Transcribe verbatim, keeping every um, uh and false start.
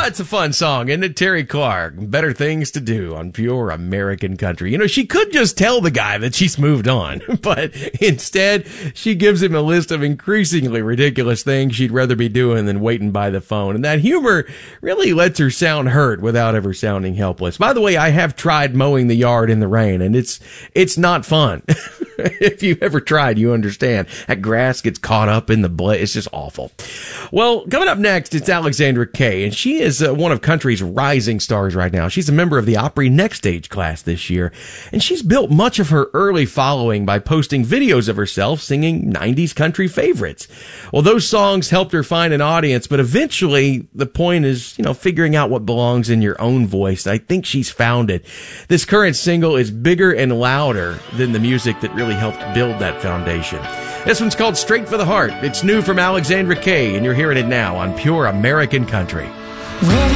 it's a fun song, isn't it? Terry Clark, Better Things to Do on Pure American Country. You know, she could just tell the guy that she's moved on, but instead she gives him a list of increasingly ridiculous things she'd rather be doing than waiting by the phone. And that humor really lets her sound hurt without ever sounding helpless. By the way, I have tried mowing the yard in the rain, and it's it's not fun. If you've ever tried, you understand. That grass gets caught up in the blade. It's just awful. Well, coming up next, it's Alexandra Kay, and she is uh, one of country's rising stars right now. She's a member of the Opry Next Stage class this year, and she's built much of her early following by posting videos of herself singing nineties country favorites. Well, those songs helped her find an audience, but eventually the point is, you know, figuring out what belongs in your own voice. I think she's found it. This current single is bigger and louder than the music that really helped build that foundation. This one's called Straight for the Heart. It's new from Alexandra Kay, and you're hearing it now on Pure American Country. When